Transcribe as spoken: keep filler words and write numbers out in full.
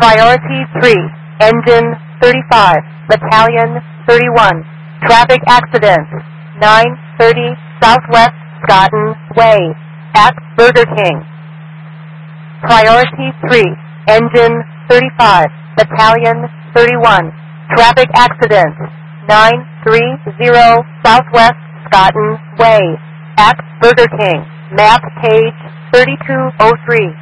Priority three, Engine thirty-five, Battalion thirty-one. Traffic accident, nine thirty Southwest Scotton Way, at Burger King. Priority three, Engine thirty-five, Battalion thirty-one. Traffic accident, nine thirty Southwest Scotton Way, at Burger King. Map page thirty-two oh three.